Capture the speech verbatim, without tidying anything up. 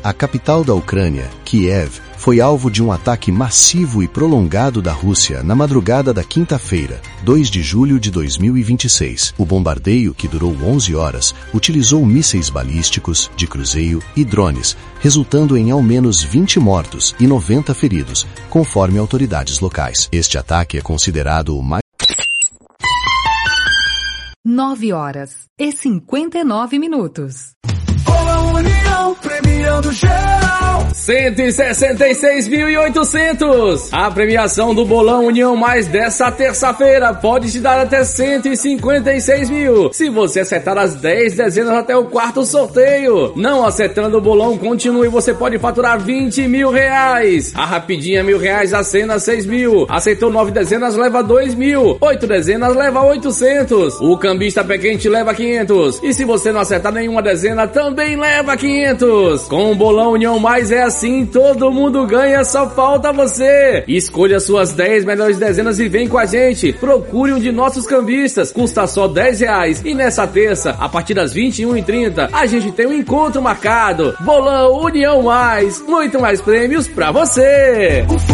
A capital da Ucrânia, Kiev, foi alvo de um ataque massivo e prolongado da Rússia na madrugada da quinta-feira, dois de julho de dois mil e vinte e seis. O bombardeio, que durou onze horas, utilizou mísseis balísticos, de cruzeiro e drones, resultando em ao menos vinte mortos e noventa feridos, conforme autoridades locais. Este ataque é considerado o mais... nove horas e cinquenta e nove minutos. Bolão União premiando geral. cento e sessenta e seis mil e oitocentos. A premiação do Bolão União Mais dessa terça-feira pode te dar até cento e cinquenta e seis mil, se você acertar as dez dezenas até o quarto sorteio. Não acertando o bolão, continue, você pode faturar vinte mil reais. A rapidinha mil reais, a cena seis mil. Aceitou nove dezenas, leva dois mil. Oito dezenas, leva oitocentos. O cambista pé quente leva quinhentos. E se você não acertar nenhuma dezena, também leva quinhentos. Com o Bolão União Mais é assim, todo mundo ganha, só falta você. Escolha suas dez melhores dezenas e vem com a gente. Procure um de nossos cambistas, custa só dez reais. E nessa terça, a partir das vinte e uma e trinta, a gente tem um encontro marcado. Bolão União Mais, muito mais prêmios pra você.